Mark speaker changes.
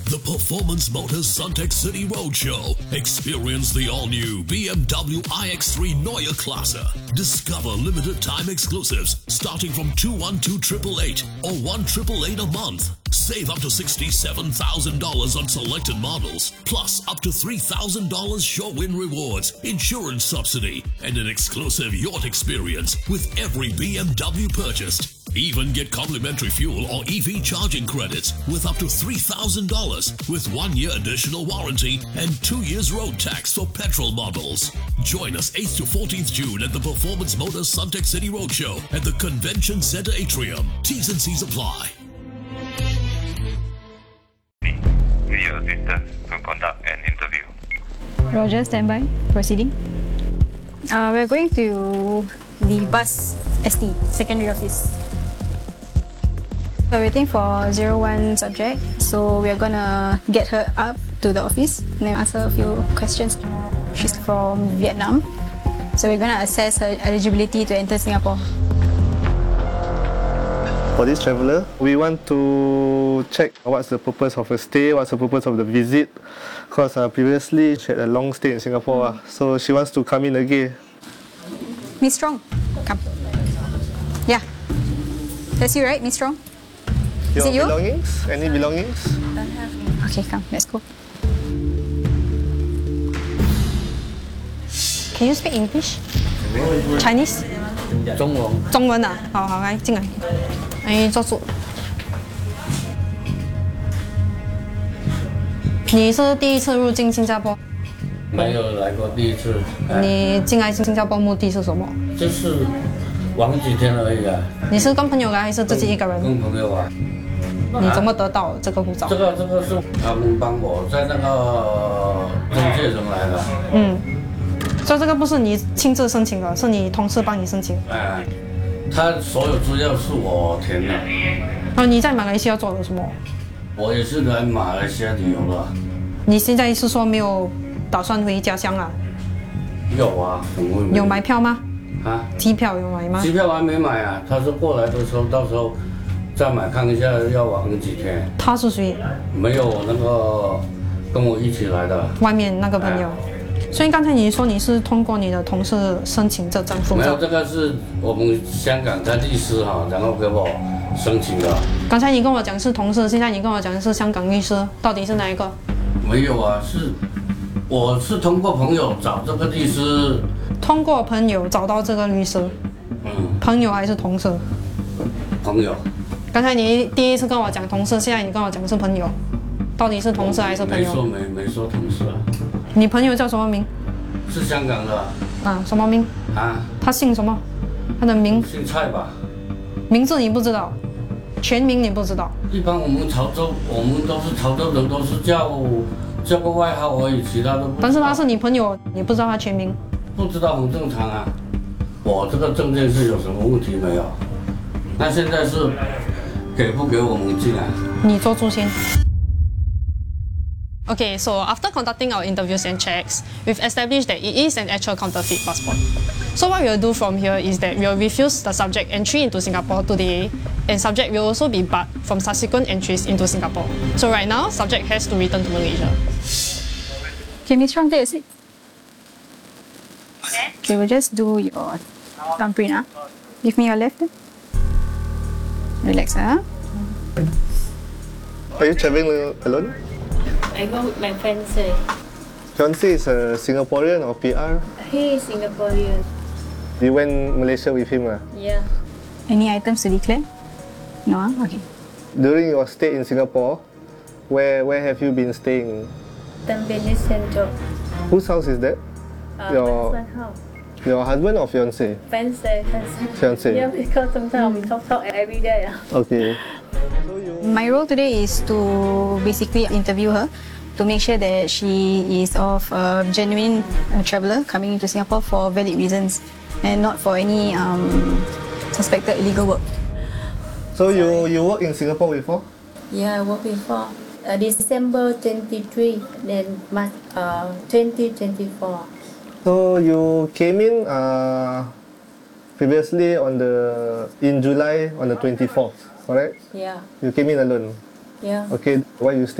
Speaker 1: The Performance Motors Suntec City Roadshow. Experience the all-new BMW iX3 Neue Klasse. Discover limited time exclusives starting from 212,888 or 1,888 a month. Save up to $67,000 on selected models, plus up to $3,000 sure-win rewards, insurance subsidy, and an exclusive yacht experience with every BMW purchased. Even get complimentary fuel or EV charging credits with up to $3,000 with 1 year additional warranty and 2 years road tax for petrol models. Join us 8th to 14th June at the Performance Motors Suntec City Roadshow at the Convention Center Atrium. T's and C's apply.
Speaker 2: Video assistant to conduct an interview.
Speaker 3: Roger, standby. Proceeding. We're going to the bus ST, secondary office. We're waiting for 01 subject, so we're gonna get her up to the office and then ask her a few questions. She's from Vietnam, so we're gonna assess her eligibility to enter Singapore.
Speaker 4: For this traveller, we want to check what's the purpose of her stay, what's the purpose of the visit. Because previously she had a long stay in Singapore, so she wants to come in again.
Speaker 3: Miss Strong, come. Yeah. That's you, right, Miss Strong? Is it you?
Speaker 4: Belongings? Any belongings?
Speaker 3: Don't have. Okay, come, let's go. Can you speak English? Chinese?
Speaker 5: 中文。
Speaker 3: 中文啊，好好来进来，哎，坐住。你是第一次入境新加坡？
Speaker 5: 没有来过第一次。
Speaker 3: 你进来新加坡目的是什么？
Speaker 5: 就是玩几天而已啊。
Speaker 3: 你是跟朋友来还是自己一个人？
Speaker 5: 跟朋友啊。
Speaker 3: 你怎么得到这个护照？
Speaker 5: 这个是他们帮我在那个中介城来的。
Speaker 3: 嗯，所以这个不是你亲自申请的，是你同事帮你申请。
Speaker 5: 哎，他所有资料是我填的。
Speaker 3: 然后你在马来西亚做了什么？
Speaker 5: 我也是来马来西亚旅游的。
Speaker 3: 你现在是说没有打算回家乡啊？
Speaker 5: 有啊，怎么会没有？
Speaker 3: 有买票吗？
Speaker 5: 啊？
Speaker 3: 机票有买吗？
Speaker 5: 机票还没买啊，他是过来的时候，到时候再买看一下要玩几天。
Speaker 3: 他是谁？
Speaker 5: 没有那个跟我一起来的。
Speaker 3: 外面那个朋友。所以刚才你说你是通过你的同事申请这张护照？
Speaker 5: 没有，这个是我们香港的律师哈，然后给我申请的。
Speaker 3: 刚才你跟我讲是同事，现在你跟我讲是香港律师，到底是哪一个？
Speaker 5: 没有啊，我是通过朋友找这个律师。
Speaker 3: 通过朋友找到这个律师。
Speaker 5: 嗯。
Speaker 3: 朋友还是同事？
Speaker 5: 朋友。
Speaker 3: 刚才你第一次跟我讲同事，现在你跟我讲是朋友，到底是同事还是朋友？
Speaker 5: 没说同事啊。
Speaker 3: 你朋友叫什么名？
Speaker 5: 是香港的。
Speaker 3: 啊，什么名？
Speaker 5: 啊。
Speaker 3: 他姓什么？他的名？
Speaker 5: 姓蔡吧。
Speaker 3: 名字你不知道，全名你不知道。
Speaker 5: 一般我们潮州，我们都是潮州人，都是叫个外号而已，其他都不知道。
Speaker 3: 但是他是你朋友，你不知道他全名？
Speaker 5: 不知道很正常啊。我这个证件是有什么问题没有？那现在是给不给我们进来？
Speaker 3: 你坐住先。Okay, so after conducting our interviews and checks, we've established that it is an actual counterfeit passport. So what we'll do from here is that we'll refuse the subject entry into Singapore today, and subject will also be barred from subsequent entries into Singapore. So right now, subject has to return to Malaysia. Okay, Miss Strong, take a seat. Okay, we'll just do your thumbprint. Give me your left. Relax.
Speaker 4: Are you traveling alone?
Speaker 6: I go with my fiancé.
Speaker 4: Fiancé is a Singaporean or PR?
Speaker 6: He is Singaporean.
Speaker 4: You went Malaysia with him?
Speaker 6: Yeah.
Speaker 3: Any items to declare? No? Okay.
Speaker 4: During your stay in Singapore, where have you been staying?
Speaker 6: Tampines Central.
Speaker 4: Whose house is that?
Speaker 6: Your house.
Speaker 4: Your husband or fiancé?
Speaker 6: Fiancé.
Speaker 4: Fiancé.
Speaker 6: Yeah, because sometimes we talk every day.
Speaker 4: Okay.
Speaker 3: My role today is to basically interview her to make sure that she is of a genuine traveller coming into Singapore for valid reasons and not for any suspected illegal work.
Speaker 4: So you work in Singapore before?
Speaker 6: Yeah, I worked before. December 23, then March 2024.
Speaker 4: So you came in previously in July on the 24th, correct?
Speaker 6: Yeah.
Speaker 4: You came in alone?
Speaker 6: Yeah.
Speaker 4: Okay, why you stay